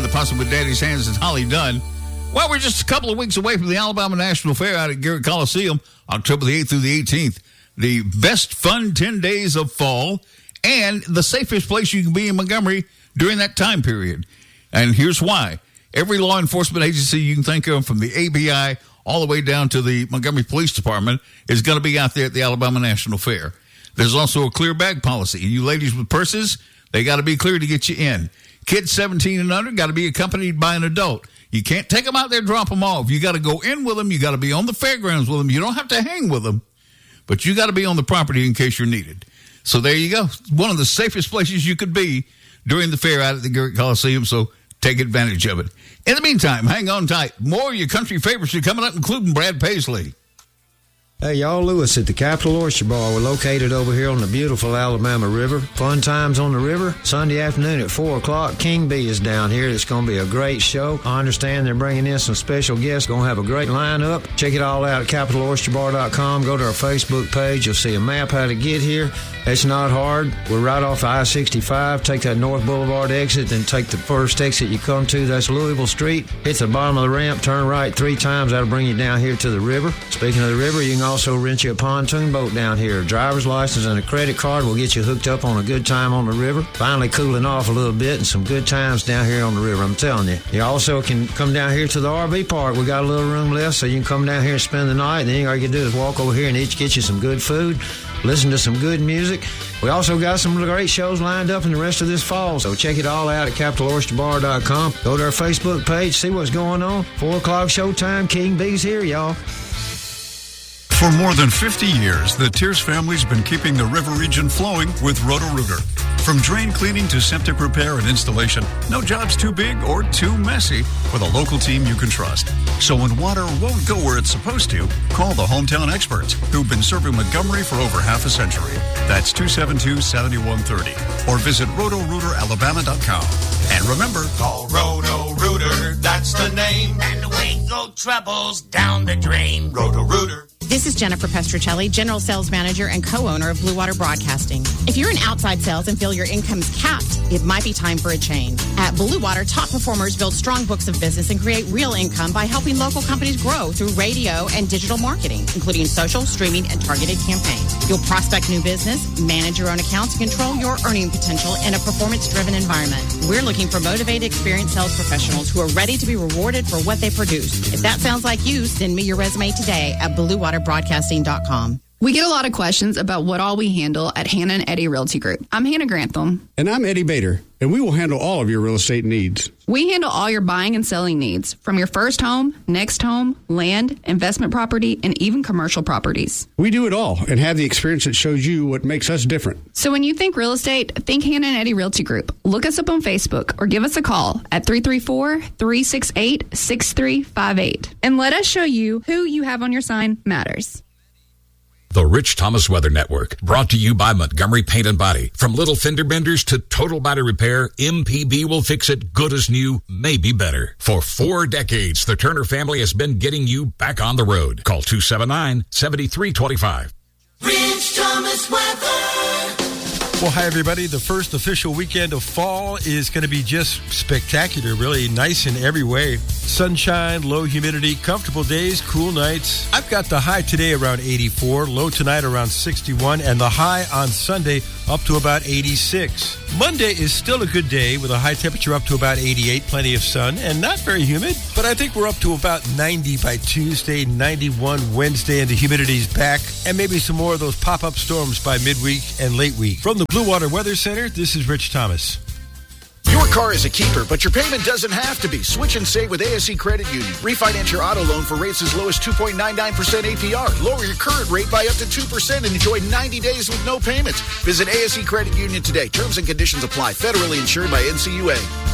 Posse with Daddy's Hands and Holly Dunn. Well, we're just a couple of weeks away from the Alabama National Fair out at Garrett Coliseum, October the 8th through the 18th. The best fun 10 days of fall and the safest place you can be in Montgomery during that time period. And here's why. Every law enforcement agency you can think of, from the ABI all the way down to the Montgomery Police Department, is going to be out there at the Alabama National Fair. There's also a clear bag policy. You ladies with purses, they got to be clear to get you in. Kids 17 and under got to be accompanied by an adult. You can't take them out there, drop them off. You got to go in with them. You got to be on the fairgrounds with them. You don't have to hang with them, but you got to be on the property in case you're needed. So there you go. One of the safest places you could be during the fair out at the Garrett Coliseum, so take advantage of it. In the meantime, hang on tight. More of your country favorites are coming up, including Brad Paisley. Hey, y'all, Lewis at the Capital Oyster Bar. We're located over here on the beautiful Alabama River. Fun times on the river. Sunday afternoon at 4 o'clock. King Bee is down here. It's going to be a great show. I understand they're bringing in some special guests. Going to have a great lineup. Check it all out at CapitalOysterBar.com. Go to our Facebook page. You'll see a map how to get here. It's not hard. We're right off I-65. Take that North Boulevard exit, then take the first exit you come to. That's Louisville Street. Hit the bottom of the ramp. Turn right 3 times. That'll bring you down here to the river. Speaking of the river, you can also rent you a pontoon boat down here. A driver's license and a credit card will get you hooked up on a good time on the river. Finally cooling off a little bit and some good times down here on the river, I'm telling you. You also can come down here to the RV park. We got a little room left, so you can come down here and spend the night. Then all you can do is walk over here and get you some good food, listen to some good music. We also got some great shows lined up in the rest of this fall, so check it all out at CapitalOysterBar.com. Go to our Facebook page, see what's going on. 4 o'clock showtime. King Bee's here, y'all. For more than 50 years, the Tears family's been keeping the river region flowing with Roto-Rooter. From drain cleaning to septic repair and installation, no job's too big or too messy with a local team you can trust. So when water won't go where it's supposed to, call the hometown experts who've been serving Montgomery for over half a century. That's 272-7130. Or visit RotoRooterAlabama.com. And remember, call Roto-Rooter, that's the name. And away go troubles down the drain. Roto-Rooter. This is Jennifer Pestrucelli, General Sales Manager and co-owner of Blue Water Broadcasting. If you're in outside sales and feel your income is capped, it might be time for a change. At Blue Water, top performers build strong books of business and create real income by helping local companies grow through radio and digital marketing, including social, streaming, and targeted campaigns. You'll prospect new business, manage your own accounts, and control your earning potential in a performance-driven environment. We're looking for motivated, experienced sales professionals who are ready to be rewarded for what they produce. If that sounds like you, send me your resume today at BlueWaterBroadcasting.com. We get a lot of questions about what all we handle at Hannah and Eddie Realty Group. I'm Hannah Grantham. And I'm Eddie Bader, and we will handle all of your real estate needs. We handle all your buying and selling needs, from your first home, next home, land, investment property, and even commercial properties. We do it all and have the experience that shows you what makes us different. So when you think real estate, think Hannah and Eddie Realty Group. Look us up on Facebook or give us a call at 334-368-6358. And let us show you who you have on your sign matters. The Rich Thomas Weather Network, brought to you by Montgomery Paint and Body. From little fender benders to total body repair, MPB will fix it good as new, maybe better. For 4 decades, the Turner family has been getting you back on the road. Call 279-7325. Rich Thomas Weather. Well, hi, everybody. The first official weekend of fall is going to be just spectacular, really nice in every way. Sunshine, low humidity, comfortable days, cool nights. I've got the high today around 84, low tonight around 61, and the high on Sunday up to about 86. Monday is still a good day with a high temperature up to about 88, plenty of sun, and not very humid. But I think we're up to about 90 by Tuesday, 91 Wednesday, and the humidity's back, and maybe some more of those pop-up storms by midweek and late week. From the Blue Water Weather Center, this is Rich Thomas. Your car is a keeper, but your payment doesn't have to be. Switch and save with ASE Credit Union. Refinance your auto loan for rates as low as 2.99% APR. Lower your current rate by up to 2% and enjoy 90 days with no payments. Visit ASE Credit Union today. Terms and conditions apply. Federally insured by NCUA.